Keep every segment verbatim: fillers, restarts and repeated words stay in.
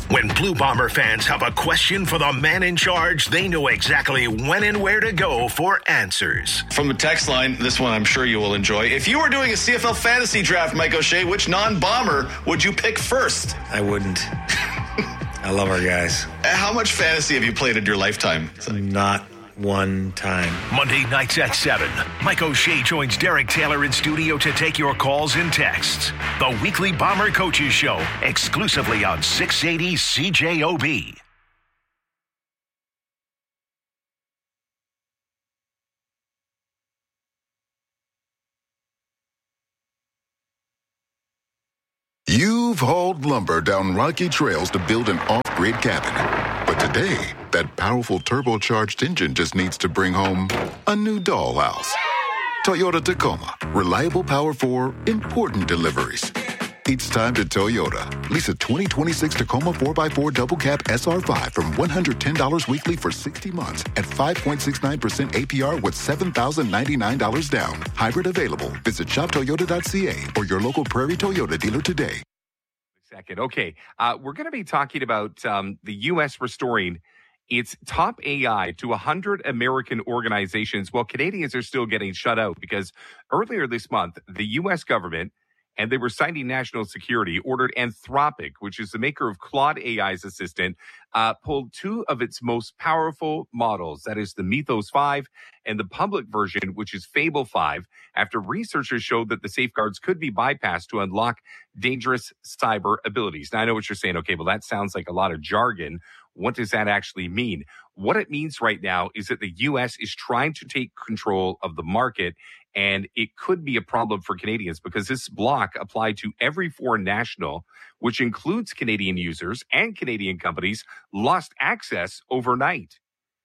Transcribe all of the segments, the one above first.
When Blue Bomber fans have a question for the man in charge, they know exactly when and where to go for answers. From the text line, this one I'm sure you will enjoy. If you were doing a C F L fantasy draft, Mike O'Shea, which non-bomber would you pick first? I wouldn't. I love our guys. How much fantasy have you played in your lifetime? Not one time. Monday nights at seven, Mike O'Shea joins Derek Taylor in studio to take your calls and texts. The weekly Bomber Coaches Show, exclusively on six eighty C J O B. You've hauled lumber down rocky trails to build an off-grid cabin. But today, that powerful turbocharged engine just needs to bring home a new dollhouse. Toyota Tacoma. Reliable power for important deliveries. It's time to Toyota. Lease a twenty twenty-six Tacoma four by four Double Cab S R five from one hundred ten dollars weekly for sixty months at five point six nine percent A P R with seven thousand ninety-nine dollars down. Hybrid available. Visit shop toyota dot c a or your local Prairie Toyota dealer today. Second. Okay, uh, we're going to be talking about um, the U S restoring its top A I to one hundred American organizations while Canadians are still getting shut out because earlier this month, the U S government, and they were citing national security, ordered Anthropic, which is the maker of Claude A I's assistant, uh, pulled two of its most powerful models. That is the Mythos five and the public version, which is Fable five, after researchers showed that the safeguards could be bypassed to unlock dangerous cyber abilities. Now, I know what you're saying. Okay, well, that sounds like a lot of jargon. What does that actually mean? What it means right now is that the U S is trying to take control of the market, and it could be a problem for Canadians because this block applied to every foreign national, which includes Canadian users and Canadian companies, lost access overnight.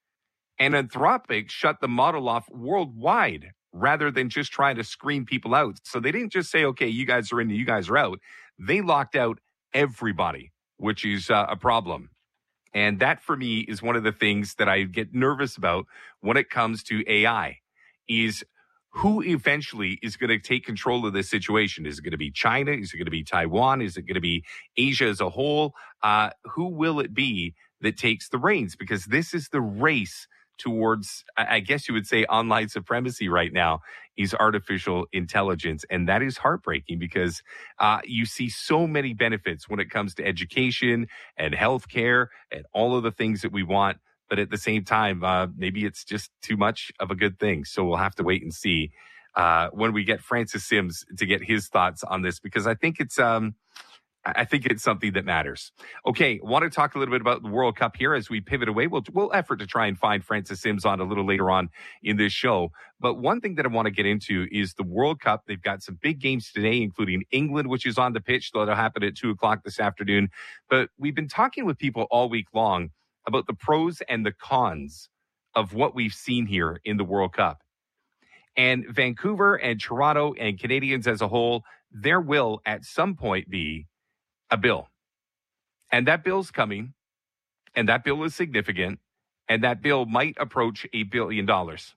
And Anthropic shut the model off worldwide rather than just trying to screen people out. So they didn't just say, okay, you guys are in, you guys are out. They locked out everybody, which is uh, a problem. And that, for me, is one of the things that I get nervous about when it comes to A I, is who eventually is going to take control of this situation. Is it going to be China? Is it going to be Taiwan? Is it going to be Asia as a whole? Uh, who will it be that takes the reins? Because this is the race towards, I guess you would say, online supremacy right now, is artificial intelligence. And that is heartbreaking because uh, you see so many benefits when it comes to education and healthcare and all of the things that we want. But at the same time, uh, maybe it's just too much of a good thing. So we'll have to wait and see uh, when we get Francis Sims to get his thoughts on this, because I think it's um, I think it's something that matters. Okay, want to talk a little bit about the World Cup here as we pivot away. We'll, we'll effort to try and find Francis Sims on a little later on in this show. But one thing that I want to get into is the World Cup. They've got some big games today, including England, which is on the pitch. That'll happen at two o'clock this afternoon. But we've been talking with people all week long about the pros and the cons of what we've seen here in the World Cup. And Vancouver and Toronto and Canadians as a whole, there will at some point be a bill. And that bill's coming, and that bill is significant, and that bill might approach a billion dollars.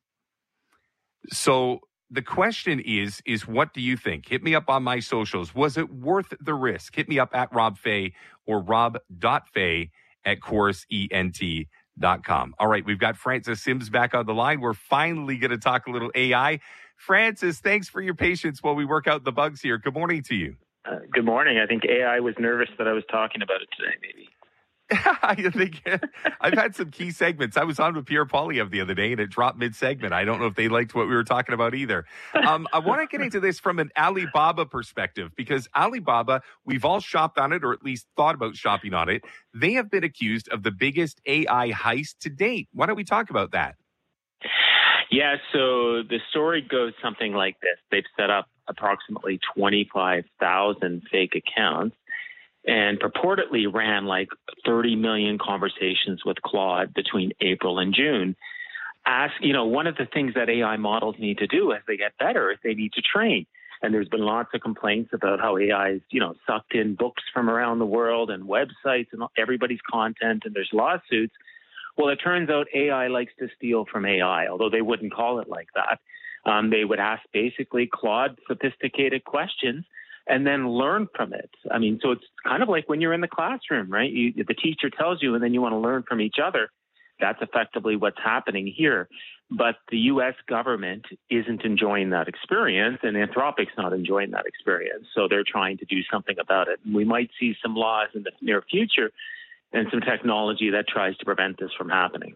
So the question is, is what do you think? Hit me up on my socials. Was it worth the risk? Hit me up at Rob Fay or rob.fay at chorus ent dot com. All right, we've got Francis Sims back on the line. We're finally going to talk a little A I. Francis, thanks for your patience while we work out the bugs here. Good morning to you. Uh, good morning. I think A I was nervous that I was talking about it today, maybe. I think I've had some key segments. I was on with Pierre Poilievre the other day, and it dropped mid-segment. I don't know if they liked what we were talking about either. Um, I want to get into this from an Alibaba perspective, because Alibaba, we've all shopped on it, or at least thought about shopping on it. They have been accused of the biggest A I heist to date. Why don't we talk about that? Yeah, so the story goes something like this. They've set up approximately twenty-five thousand fake accounts and purportedly ran like thirty million conversations with Claude between April and June. Ask, you know, one of the things that A I models need to do as they get better is they need to train. And there's been lots of complaints about how A I is, you know, sucked in books from around the world and websites and everybody's content, and there's lawsuits. Well, it turns out A I likes to steal from A I, although they wouldn't call it like that. Um, they would ask basically Claude sophisticated questions and then learn from it. I mean, so it's kind of like when you're in the classroom, right? You, the teacher tells you, and then you want to learn from each other. That's effectively what's happening here. But the U S government isn't enjoying that experience, and Anthropic's not enjoying that experience. So they're trying to do something about it. And we might see some laws in the near future and some technology that tries to prevent this from happening.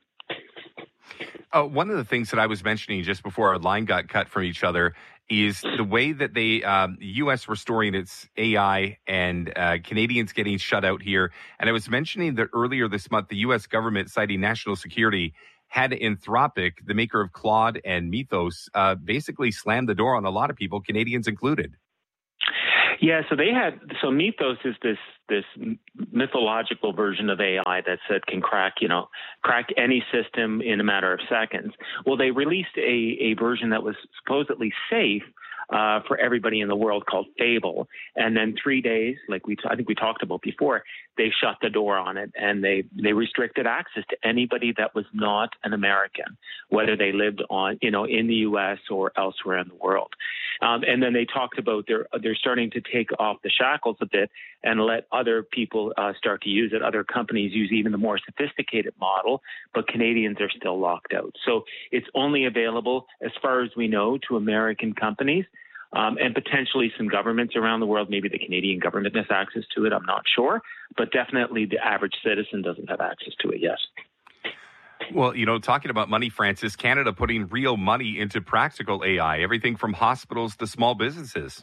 Uh, one of the things that I was mentioning just before our line got cut from each other is the way that they, um, the U S restoring its A I and uh, Canadians getting shut out here. And I was mentioning that earlier this month, the U S government, citing national security, had Anthropic, the maker of Claude and Mythos, uh, basically slammed the door on a lot of people, Canadians included. Yeah, so they had, so Mythos is this this mythological version of A I that said can crack, you know, crack any system in a matter of seconds. Well, they released a, a version that was supposedly safe uh, for everybody in the world called Fable. And then three days, like we, t- I think we talked about before, they shut the door on it, and they, they restricted access to anybody that was not an American, whether they lived on, you know, in the U S or elsewhere in the world. Um, and then they talked about they're, they're starting to take off the shackles a bit and let other people uh, start to use it. Other companies use even the more sophisticated model, but Canadians are still locked out. So it's only available, as far as we know, to American companies. Um, and potentially some governments around the world. Maybe the Canadian government has access to it. I'm not sure. But definitely the average citizen doesn't have access to it, yes. Well, you know, talking about money, Francis, Canada putting real money into practical A I, everything from hospitals to small businesses.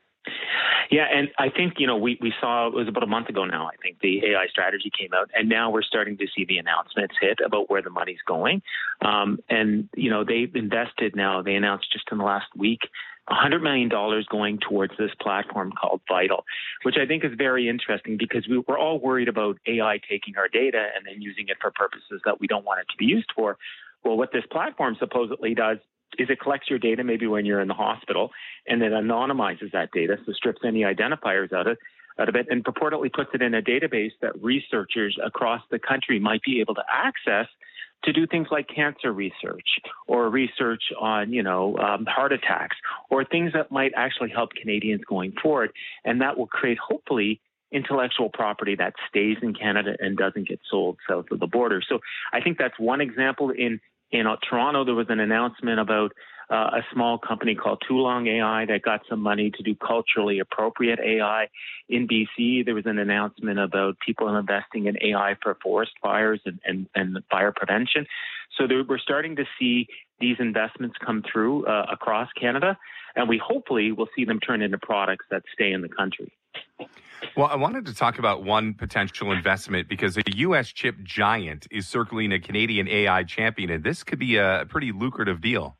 Yeah, and I think, you know, we, we saw, it was about a month ago now, I think the A I strategy came out, and now we're starting to see the announcements hit about where the money's going. Um, and, you know, they've invested now, they announced just in the last week, one hundred million dollars going towards this platform called Vital, which I think is very interesting because we were all worried about A I taking our data and then using it for purposes that we don't want it to be used for. Well, what this platform supposedly does is it collects your data maybe when you're in the hospital, and then anonymizes that data, so strips any identifiers out of, out of it, and purportedly puts it in a database that researchers across the country might be able to access to do things like cancer research or research on, you know, um, heart attacks or things that might actually help Canadians going forward. And that will create, hopefully, intellectual property that stays in Canada and doesn't get sold south of the border. So I think that's one example. In In uh, Toronto, there was an announcement about uh, a small company called Toolong A I that got some money to do culturally appropriate A I. In B C, there was an announcement about people investing in A I for forest fires and, and, and fire prevention. So there, we're starting to see these investments come through uh, across Canada, and we hopefully will see them turn into products that stay in the country. Well, I wanted to talk about one potential investment because a U S chip giant is circling a Canadian A I champion, and this could be a pretty lucrative deal.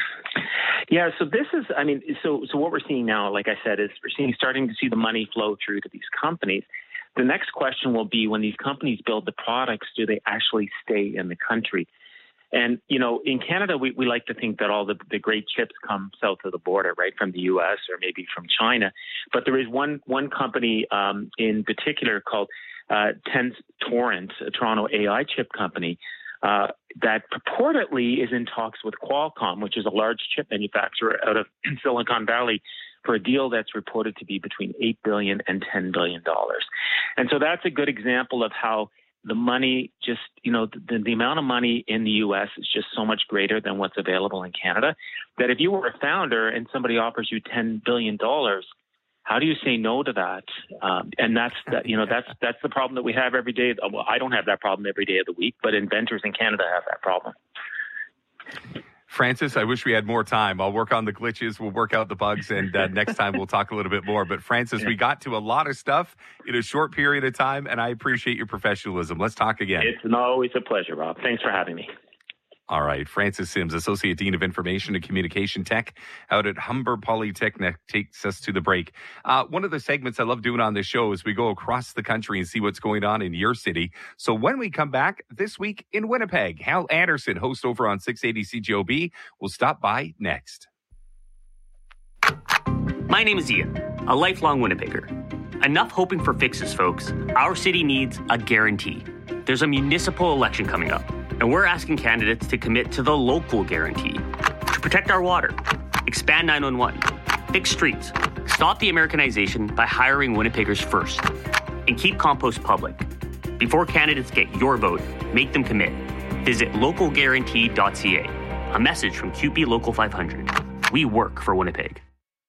Yeah, so this is, I mean, so so what we're seeing now, like I said, is we're seeing starting to see the money flow through to these companies. The next question will be, when these companies build the products, do they actually stay in the country? And, you know, in Canada, we, we like to think that all the, the great chips come south of the border, right, from the U S or maybe from China. But there is one one company um, in particular called uh, Tenstorrent, a Toronto A I chip company, uh, that purportedly is in talks with Qualcomm, which is a large chip manufacturer out of Silicon Valley, for a deal that's reported to be between eight billion dollars and ten billion dollars. And so that's a good example of how the money just, you know, the, the amount of money in the U S is just so much greater than what's available in Canada, that if you were a founder and somebody offers you ten billion dollars, how do you say no to that? Um, and that's, that, you know, that's that's the problem that we have every day. Well, I don't have that problem every day of the week, but inventors in Canada have that problem. Francis, I wish we had more time. I'll work on the glitches. We'll work out the bugs, and uh, next time we'll talk a little bit more. But Francis, we got to a lot of stuff in a short period of time, and I appreciate your professionalism. Let's talk again. It's always a pleasure, Rob. Thanks for having me. All right. Francis Sims, Associate Dean of Information and Communication Tech out at Humber Polytechnic, takes us to the break. Uh, one of the segments I love doing on this show is we go across the country and see what's going on in your city. So when we come back this week in Winnipeg, Hal Anderson, host over on six eighty C J O B, will stop by next. My name is Ian, a lifelong Winnipegger. Enough hoping for fixes, folks. Our city needs a guarantee. There's a municipal election coming up, and we're asking candidates to commit to the local guarantee, to protect our water, expand nine one one, fix streets, Stop the Americanization by hiring Winnipeggers first. And keep compost public. Before candidates get your vote, make them commit. Visit local guarantee dot c a. A message from Q P Local five hundred. We work for Winnipeg.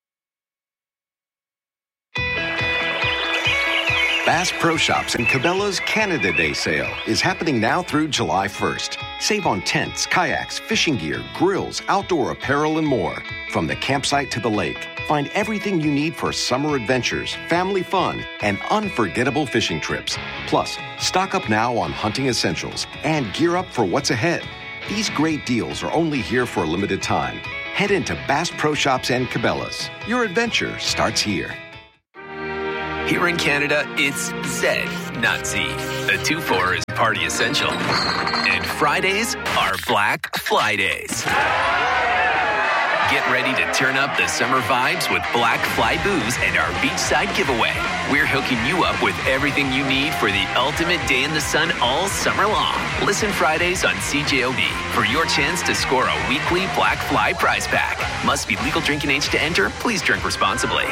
Bass Pro Shops and Cabela's Canada Day sale is happening now through July first. Save on tents, kayaks, fishing gear, grills, outdoor apparel, and more. From the campsite to the lake, find everything you need for summer adventures, family fun, and unforgettable fishing trips. Plus, stock up now on hunting essentials and gear up for what's ahead. These great deals are only here for a limited time. Head into Bass Pro Shops and Cabela's. Your adventure starts here. Here in Canada, it's Z, not Z. The two four is party essential. And Fridays are Black Fly Days. Get ready to turn up the summer vibes with Black Fly Booze and our beachside giveaway. We're hooking you up with everything you need for the ultimate day in the sun all summer long. Listen Fridays on C J O B for your chance to score a weekly Black Fly prize pack. Must be legal drinking age to enter. Please drink responsibly.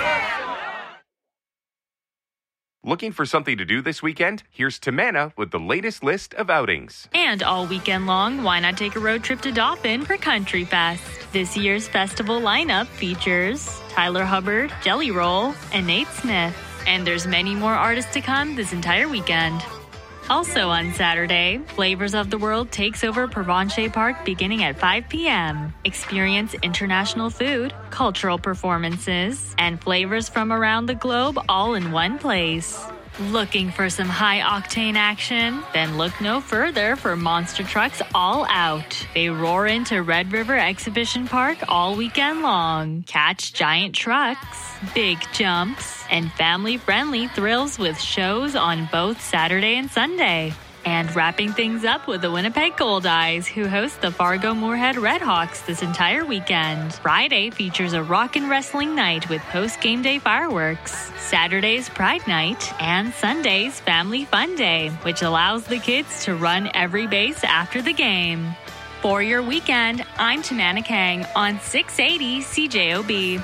Looking for something to do this weekend? Here's Tamana with the latest list of outings. And all weekend long, why not take a road trip to Dauphin for Country Fest? This year's festival lineup features Tyler Hubbard, Jelly Roll, and Nate Smith. And there's many more artists to come this entire weekend. Also on Saturday, Flavors of the World takes over Provencher Park beginning at five p.m. Experience international food, cultural performances, and flavors from around the globe all in one place. Looking for some high-octane action? Then look no further for Monster Trucks All Out. They roar into Red River Exhibition Park all weekend long. Catch giant trucks, big jumps, and family-friendly thrills with shows on both Saturday and Sunday. And wrapping things up with the Winnipeg Goldeyes, who host the Fargo Moorhead Redhawks this entire weekend. Friday features a rock and wrestling night with post-game day fireworks. Saturday's Pride Night, and Sunday's Family Fun Day, which allows the kids to run every base after the game. For your weekend, I'm Tamana Kang on six eighty C J O B.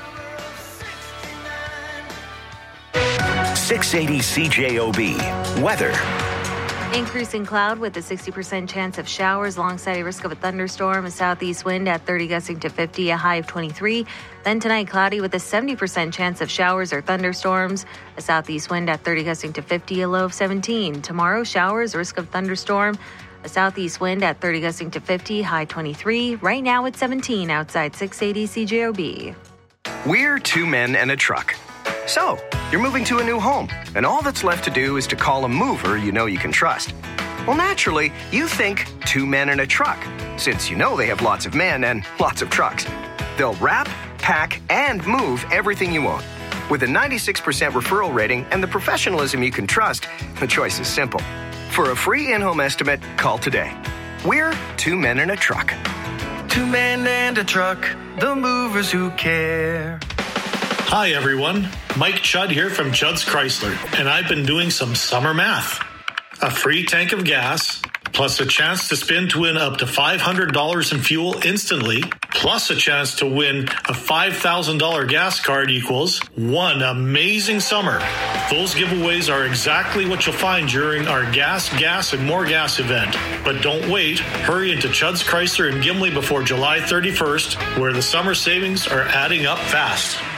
six eighty C J O B. Weather. Increasing cloud with a sixty percent chance of showers alongside a risk of a thunderstorm, a southeast wind at thirty gusting to fifty, a high of twenty-three. Then tonight, cloudy with a seventy percent chance of showers or thunderstorms, a southeast wind at thirty gusting to fifty, a low of seventeen. Tomorrow, showers, risk of thunderstorm, a southeast wind at thirty gusting to fifty, high twenty-three. Right now it's seventeen outside six eighty C J O B. We're two men and a truck. So, you're moving to a new home, and all that's left to do is to call a mover you know you can trust. Well, naturally, you think two men and a truck, since you know they have lots of men and lots of trucks. They'll wrap, pack, and move everything you own. With a ninety-six percent referral rating and the professionalism you can trust, the choice is simple. For a free in-home estimate, call today. We're two men and a truck. Two men and a truck, the movers who care. Hi, everyone. Mike Chudd here from Chudd's Chrysler, and I've been doing some summer math. A free tank of gas, plus a chance to spin to win up to five hundred dollars in fuel instantly, plus a chance to win a five thousand dollars gas card equals one amazing summer. Those giveaways are exactly what you'll find during our Gas, Gas, and More Gas event. But don't wait. Hurry into Chudd's Chrysler in Gimli before July thirty-first, where the summer savings are adding up fast.